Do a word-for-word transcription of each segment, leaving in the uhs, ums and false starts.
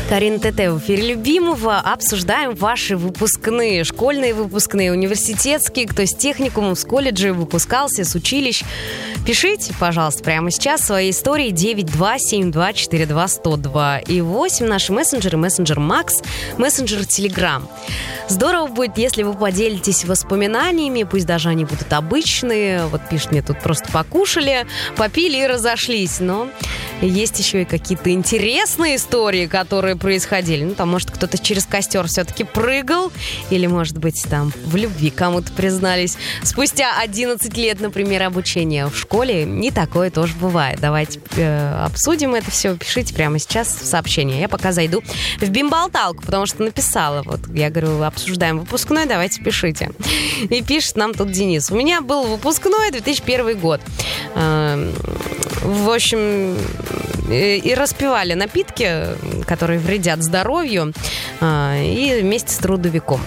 Карина ТТ в эфире любимого. Обсуждаем ваши выпускные. Школьные выпускные, университетские, кто с техникумом, с колледжей выпускался, с училищ. Пишите, пожалуйста, прямо сейчас свои истории. девять два семь два четыре два сто два и восемь. Наши мессенджеры. Мессенджер Макс, мессенджер Телеграм. Здорово будет, если вы поделитесь воспоминаниями. Пусть даже они будут обычные. Вот пишет мне тут: просто покушали, попили и разошлись. Но есть еще и какие-то интересные истории, которые происходили. Ну, там, может, кто-то через костер все-таки прыгал. Или, может быть, там в любви кому-то признались. Спустя одиннадцать лет, например, обучения в школе. И такое тоже бывает. Давайте э, обсудим это все. Пишите прямо сейчас в сообщение. Я пока зайду в бимболталку, потому что написала. Вот, я говорю, обсуждаем выпускной, давайте пишите. И пишет нам тут Денис. У меня был выпускной, две тысячи первый год. Э, в общем... И распивали напитки, которые вредят здоровью, и вместе с трудовиком.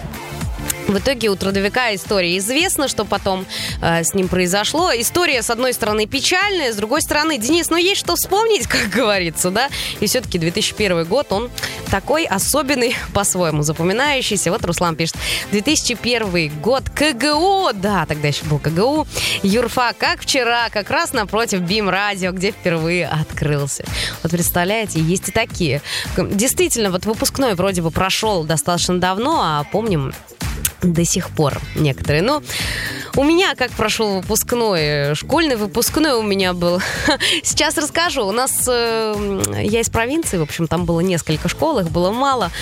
В итоге у трудовика история известна, что потом э, с ним произошло. История, с одной стороны, печальная, с другой стороны, Денис, ну есть что вспомнить, как говорится, да? И все-таки две тысячи первый год, он такой особенный, по-своему запоминающийся. Вот Руслан пишет: две тысячи первый год, КГУ, да, тогда еще был КГУ, юрфак, как вчера, как раз напротив БИМ-радио, где впервые открылся. Вот представляете, есть и такие. Действительно, вот выпускной вроде бы прошел достаточно давно, а помним до сих пор некоторые. Но у меня как прошел выпускной, школьный выпускной у меня был. Сейчас расскажу. У нас, э, я из провинции, в общем, там было несколько школ, их было мало.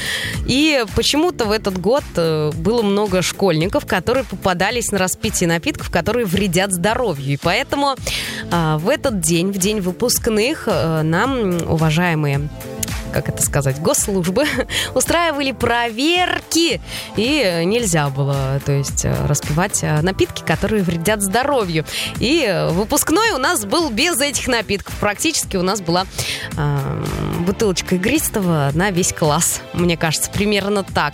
И почему-то в этот год было много школьников, которые попадались на распитие напитков, которые вредят здоровью. И поэтому э, в этот день, в день выпускных, э, нам, уважаемые, как это сказать, госслужбы, устраивали проверки, и нельзя было, то есть, распивать напитки, которые вредят здоровью. И выпускной у нас был без этих напитков. Практически у нас была э, бутылочка игристого на весь класс. Мне кажется, примерно так.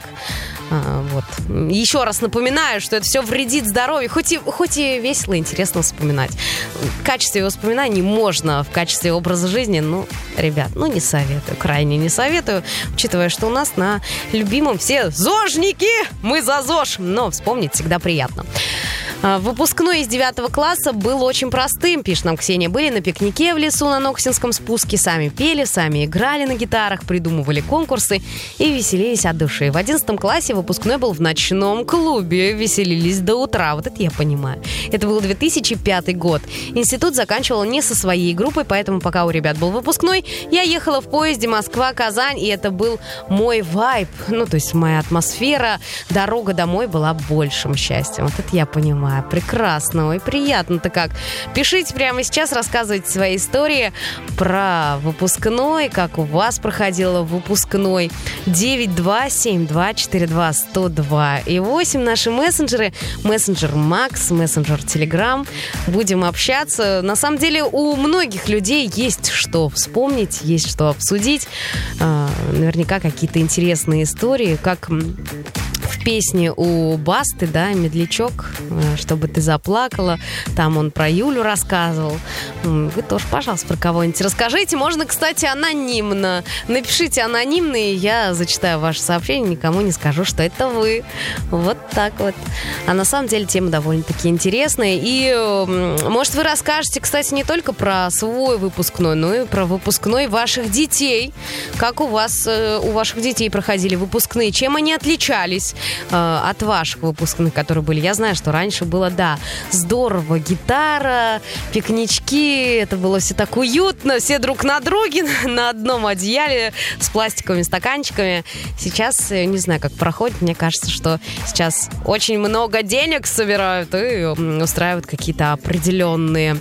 А, вот. Еще раз напоминаю, что это все вредит здоровью. Хоть и, хоть и весело, интересно вспоминать. В качестве воспоминаний можно, в качестве образа жизни, ну, ребят, ну, не советую, крайне не советую, учитывая, что у нас на любимом все зожники, мы за ЗОЖ, но вспомнить всегда приятно. Выпускной из девятого класса был очень простым, пишет нам Ксения. Были на пикнике в лесу на Ноксинском спуске, сами пели, сами играли на гитарах, придумывали конкурсы и веселились от души. В одиннадцатом классе выпускной был в ночном клубе, веселились до утра. Вот это я понимаю. Это был две тысячи пятый год. Институт заканчивал не со своей группой, поэтому пока у ребят был выпускной, я ехала в поезде Москва-Казань, и это был мой вайб, ну, то есть моя атмосфера. Дорога домой была большим счастьем. Вот это я понимаю. Прекрасно, ой, приятно-то как. Пишите прямо сейчас, рассказывайте свои истории про выпускной, как у вас проходило выпускной. девять два семь два четыре два сто два и восемь. Наши мессенджеры. Мессенджер Макс, мессенджер Телеграм. Будем общаться. На самом деле у многих людей есть что вспомнить, есть что обсудить. Наверняка какие-то интересные истории, как в песне у Басты, да, «Медлячок», «Чтобы ты заплакала». Там он про Юлю рассказывал. Вы тоже, пожалуйста, про кого-нибудь расскажите. Можно, кстати, анонимно. Напишите анонимно, и я зачитаю ваше сообщение, никому не скажу, что это вы. Вот так вот. А на самом деле тема довольно-таки интересная. И, может, вы расскажете, кстати, не только про свой выпускной, но и про выпускной ваших детей. Как у вас, у ваших детей проходили выпускные? Чем они отличались от ваших выпускных, которые были? Я знаю, что раньше было, да, здорово, гитара, пикнички, это было все так уютно, все друг на друге, на одном одеяле с пластиковыми стаканчиками. Сейчас, не знаю, как проходит, мне кажется, что сейчас очень много денег собирают и устраивают какие-то определенные,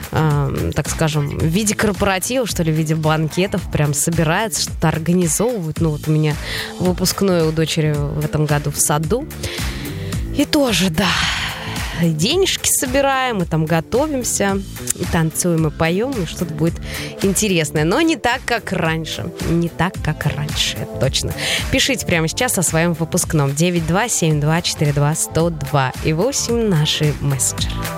э, так скажем, в виде корпоративов, что ли, в виде банкетов, прям собираются, что-то организовывают. Ну, вот у меня выпускной у дочери в этом году в саду. И тоже, да, денежки собираем, мы там готовимся, и танцуем, и поем, и что-то будет интересное. Но не так, как раньше. Не так, как раньше, это точно. Пишите прямо сейчас о своем выпускном. девять два семь два четыре два сто два и восемь наши мессенджеры.